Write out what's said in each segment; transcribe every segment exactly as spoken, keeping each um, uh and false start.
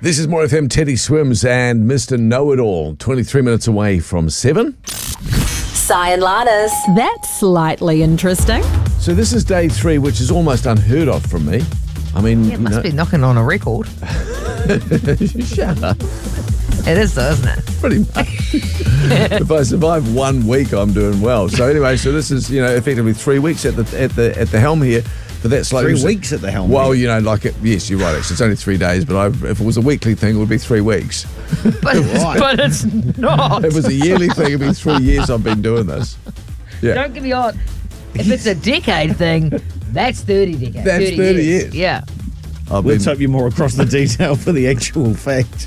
This is More F M. Teddy Swims and Mister Know-It-All. twenty-three minutes away from seven. Si and Lana's. That's slightly interesting. So this is day three, which is almost unheard of from me. I mean, It must you know, be knocking on a record. shut up. It is though, isn't it? Pretty much. If I survive one week, I'm doing well. So anyway, so this is, you know, effectively three weeks at the at the at the helm here. But that's slightly Three weeks at the helm. Well, you know, like it, yes, you're right. Actually, it's only three days. But I, if it was a weekly thing, it would be three weeks. But, Right. but it's not. If it was a yearly thing, it'd be three years I've been doing this. Yeah. Don't get me on. If it's a decade thing, that's thirty decades. That's thirty years. Yeah. I've Let's been, hope you're more across the detail for the actual fact.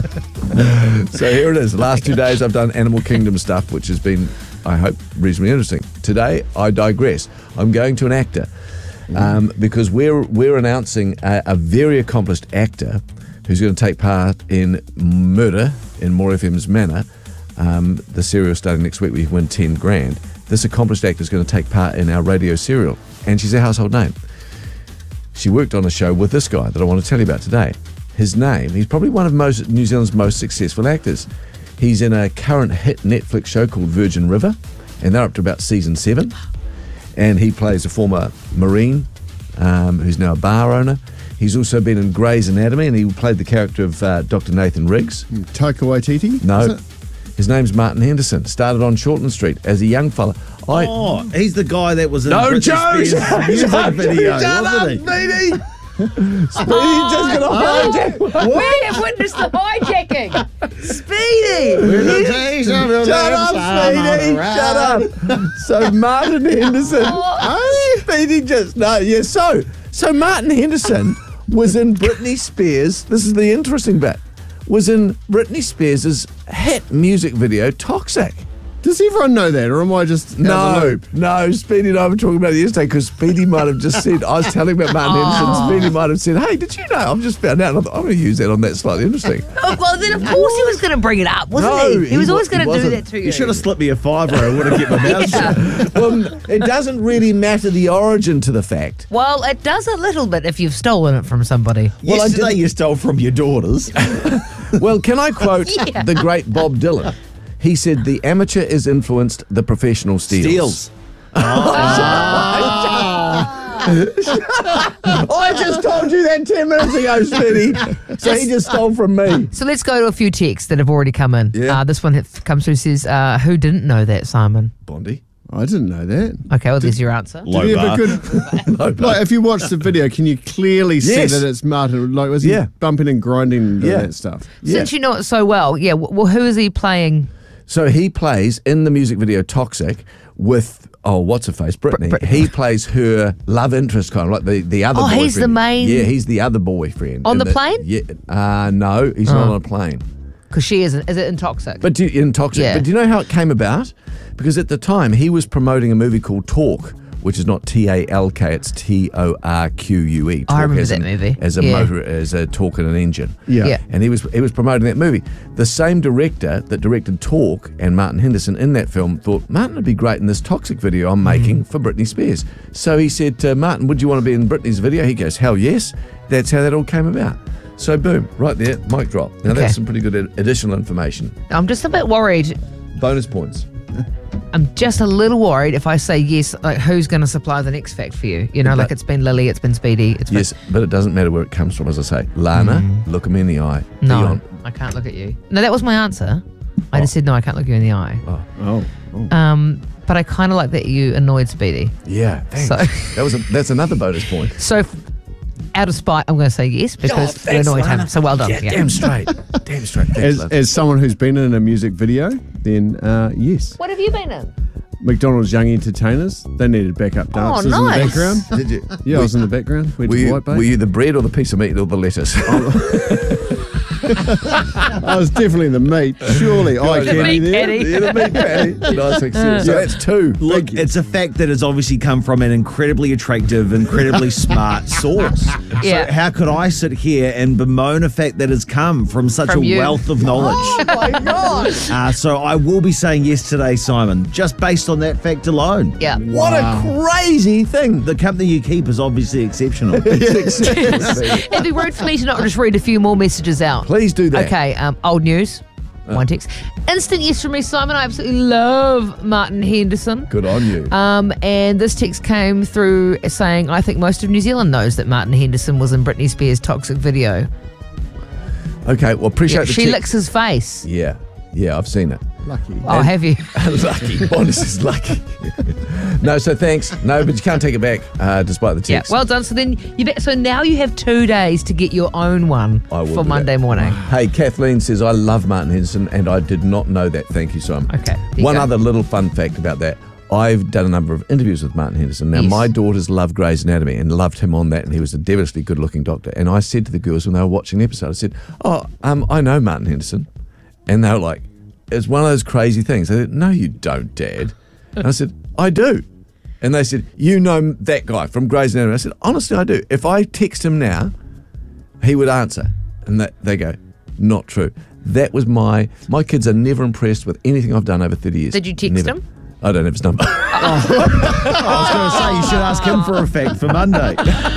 so here it is. The last two days I've done Animal Kingdom stuff, which has been, I hope, reasonably interesting. Today, I digress. I'm going to an actor um, because we're we're announcing a, a very accomplished actor who's going to take part in Murder in More F M's Manor. Um, the serial starting next week, we win ten grand. This accomplished actor is going to take part in our radio serial, and she's a household name. She worked on a show with this guy that I want to tell you about today. His name, he's probably one of most New Zealand's most successful actors. He's in a current hit Netflix show called Virgin River, and they're up to about season seven. And he plays a former Marine um, who's now a bar owner. He's also been in Grey's Anatomy, and he played the character of uh, Doctor Nathan Riggs. Taika Waititi? No, Is it? his name's Martin Henderson. Started on Shortland Street as a young fella. I, Oh, he's the guy that was in no, Britney Joe! Spears' Shut music up, video, shut up, wasn't he? Speedy! Speedy just got a hijack. We have witnessed the hijacking. Speedy. Shut up, Speedy! Shut up! So Martin Henderson, oh, Speedy just no, yeah. So, so Martin Henderson was in Britney Spears. This is the interesting bit. Was in Britney Spears' hit music video "Toxic." Does everyone know that, or am I just out of the No, loop? no. Speedy and I were talking about it yesterday because Speedy might have just said, I was telling about Martin Henderson. Speedy might have said, hey, did you know? I've just found out. And I thought, I'm going to use that on that slightly interesting. Oh, well, then of course he was going to bring it up, wasn't No, he? He was he always wa- going he to do wasn't. that to you. You should have slipped me a fiver. I would have kept my mouth shut. Yeah. Well, it doesn't really matter the origin to the fact. Well, it does a little bit if you've stolen it from somebody. Well, I Yesterday didn't- you stole from your daughters. Well, can I quote Yeah. the great Bob Dylan? He said, the amateur is influenced, the professional steals. Steals. I just told you that ten minutes ago, Speedy. So he just stole from me. So let's go to a few texts that have already come in. Yeah. Uh, this one that comes through says, uh, who didn't know that, Simon? Bondi. I didn't know that. Okay, well, there's your answer. Low Did he bar. have a good, like, if you watch the video, can you clearly see Yes. that it's Martin? Like, was he Yeah. bumping and grinding and Yeah. that stuff? Since you know it so well, yeah, w- well, who is he playing? So he plays in the music video Toxic with, oh, what's her face? Brittany. Brit- He plays her love interest, kind of like the, the other Oh, boyfriend. he's the main- Yeah, he's the other boyfriend. On And the plane? Yeah. Uh, no, he's not on a plane. Because she isn't. Is it in Toxic? But do you, in Toxic. Yeah. But do you know how it came about? Because at the time he was promoting a movie called Talk, which is not T A L K, it's T O R Q U E. I Talk remember as that an- movie. As a Yeah. motor, as a talk and an engine. Yeah. Yeah. And he was he was promoting that movie. The same director that directed Talk and Martin Henderson in that film thought Martin would be great in this Toxic video I'm making for Britney Spears. So he said to Martin, would you want to be in Britney's video? He goes, hell yes. That's how that all came about. So boom, right there, mic drop. Now Okay. that's some pretty good ad- additional information. I'm just a bit worried. Bonus points. I'm just a little worried if I say yes, like who's going to supply the next fact for you? You know, But- like it's been Lily, it's been Speedy. It's been, Yes, but it doesn't matter where it comes from, as I say. Lana, look at me in the eye. No, Dion. I can't look at you. No, that was my answer. I just said no, I can't look you in the eye. Oh. Um, but I kind of like that you annoyed Speedy. Yeah, thanks. So- that was a, that's another bonus point. So, f- out of spite, I'm going to say yes because Oh, you thanks, annoyed Lana. him. So well done. Yeah, Yeah. damn straight. damn straight. Thanks, As, love. as someone who's been in a music video, then uh, yes. What have you been in? McDonald's Young Entertainers, they needed backup dancers nice. in the background. Did you? Yeah, I was in the background. Went Were to you, White Bay. were you the bread or the piece of meat or the lettuce? I was definitely the meat. Surely I The can meat there. patty. Yeah, the meat patty. Nice success. So that's two. Look, Thank you. it's a fact that has obviously come from an incredibly attractive, incredibly smart source. Yeah. So how could I sit here and bemoan a fact that has come from such From a you. wealth of knowledge? Oh my God. Uh, so I will be saying yes today, Simon, just based on that fact alone. Yeah. What a crazy thing. The company you keep is obviously exceptional. It'd be rude for me to not just read a few more messages out. Please do that. Okay, um, old news. One text. Instant yes from me, Simon. I absolutely love Martin Henderson. Good on you. Um, and this text came through saying, I think most of New Zealand knows that Martin Henderson was in Britney Spears' toxic video. Okay, well, appreciate Yeah, the she text. licks his face. Yeah, yeah, I've seen it. Lucky. Oh, have you? Lucky. Bonus is lucky. No, so thanks. No, but you can't take it back, uh, despite the Yeah, text. well done. So then you bet. So now you have two days to get your own one I will for do Monday that. morning. Hey, Kathleen says, I love Martin Henderson, and I did not know that. Thank you, Simon. Okay, there you One go. other little fun fact about that. I've done a number of interviews with Martin Henderson. Now, Yes. my daughters love Grey's Anatomy and loved him on that, and he was a devilishly good-looking doctor. And I said to the girls when they were watching the episode, I said, oh, um, I know Martin Henderson. And they were like, it's one of those crazy things. They said, no, you don't, Dad. And I said, I do. And they said, you know that guy from Grey's Anatomy. I said, honestly, I do. If I text him now, he would answer. And that, they go, not true. That was my, my kids are never impressed with anything I've done over thirty years. Did you text Never. him? I don't have his number. I was going to say, you should ask him for a fact for Monday.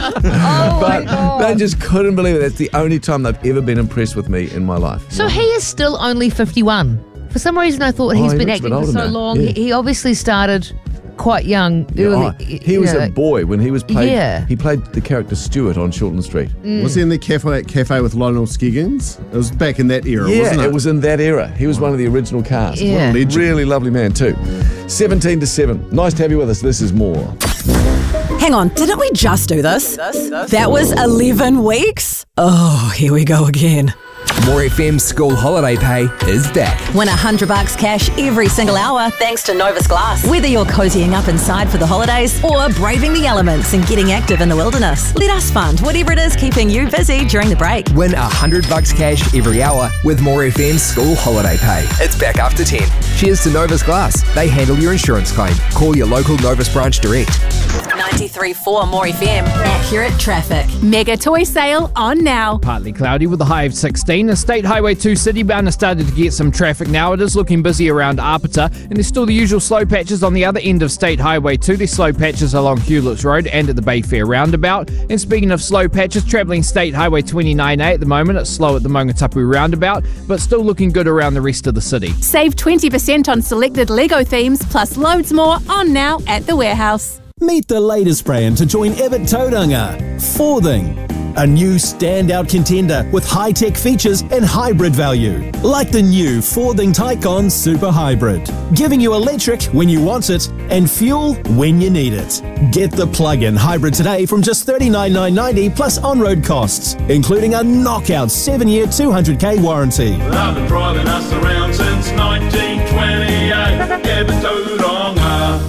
Oh But they just couldn't believe it. That's the only time they've ever been impressed with me in my life. So he is still only fifty-one. For some reason, I thought Oh, he's he been looks a bit acting for older so now. long. Yeah. He, he obviously started quite young. Yeah, Early, oh, he was you know. a boy when he was played. Yeah. He played the character Stuart on Shortland Street. Was he in the cafe cafe with Lionel Skiggins? It was back in that era, Yeah, wasn't it? it was in that era. He was one of the original cast. Yeah. What a legend. Really lovely man too. seventeen to seven. Nice to have you with us. This is more. Hang on, didn't we just do this? That was eleven weeks? Oh, here we go again. More F M's school holiday pay is back. Win a hundred bucks cash every single hour thanks to Novus Glass. Whether you're cozying up inside for the holidays or braving the elements and getting active in the wilderness, let us fund whatever it is keeping you busy during the break. Win a hundred bucks cash every hour with More F M's school holiday pay. It's back after ten. Cheers to Novus Glass. They handle your insurance claim. Call your local Novus branch direct. ninety-three point four More F M. Accurate traffic. Mega toy sale on now. Partly cloudy with a high of sixteen. The State Highway two citybound has started to get some traffic now. It is looking busy around Apata, and there's still the usual slow patches on the other end of State Highway two. There's slow patches along Hewletts Road and at the Bayfair roundabout. And speaking of slow patches, travelling State Highway twenty-nine A at the moment, it's slow at the Mongatapu roundabout, but still looking good around the rest of the city. Save twenty percent on selected Lego themes, plus loads more on now at the warehouse. Meet the latest brand to join Evatt Tauranga, Forthing. A new standout contender with high-tech features and hybrid value. Like the new Forthing Tycon Super Hybrid. Giving you electric when you want it and fuel when you need it. Get the plug-in hybrid today from just thirty-nine thousand nine hundred ninety plus on-road costs, including a knockout seven-year two hundred K warranty. I've been driving us around since nineteen twenty-eight. Evatt Tauranga.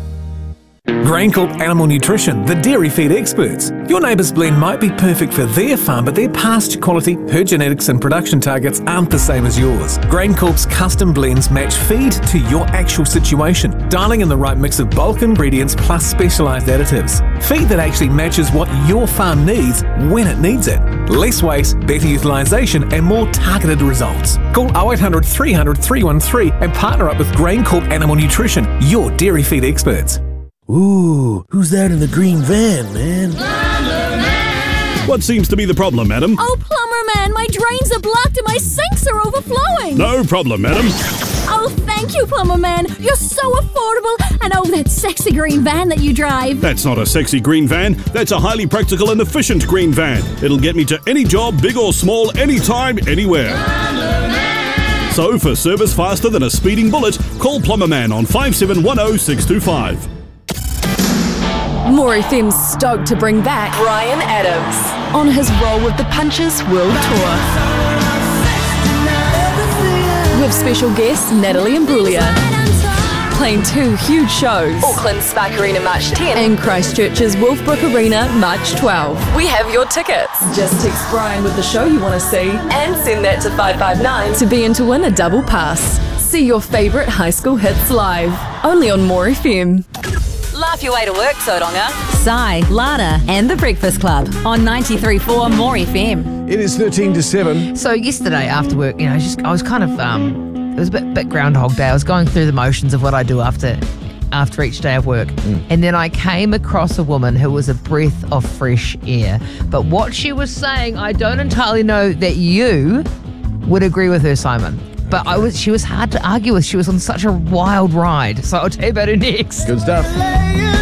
GrainCorp Animal Nutrition, the dairy feed experts. Your neighbour's blend might be perfect for their farm, but their pasture quality, herd genetics and production targets aren't the same as yours. GrainCorp's custom blends match feed to your actual situation, dialing in the right mix of bulk ingredients plus specialised additives. Feed that actually matches what your farm needs when it needs it. Less waste, better utilisation and more targeted results. Call oh eight hundred, three hundred, three one three and partner up with GrainCorp Animal Nutrition, your dairy feed experts. Ooh, who's that in the green van, man? What seems to be the problem, madam? Oh, plumber man, my drains are blocked and my sinks are overflowing. No problem, madam. Oh, thank you, plumber man. You're so affordable. And oh, that sexy green van that you drive. That's not a sexy green van. That's a highly practical and efficient green van. It'll get me to any job, big or small, anytime, anywhere. So, for service faster than a speeding bullet, call Plumberman on five seven one oh six two five. More F M's stoked to bring back Bryan Adams on his role with the Punches World Tour. With special guests Natalie Imbruglia, playing two huge shows. Auckland Spark Arena March tenth. And Christchurch's Wolfbrook Arena March twelfth. We have your tickets. Just text Brian with the show you want to see and send that to five five nine to be in to win a double pass. See your favourite high school hits live. Only on More F M. Laugh your way to work, Tauranga. Sai, Lana, and The Breakfast Club on ninety-three point four More F M. It is thirteen to seven. So yesterday after work, you know, just I was kind of, um, it was a bit, bit Groundhog Day. I was going through the motions of what I do after after each day of work. Mm. And then I came across a woman who was a breath of fresh air. But what she was saying, I don't entirely know that you would agree with her, Simon. But I was, she was hard to argue with. She was on such a wild ride. So I'll tell you about her next. Good stuff.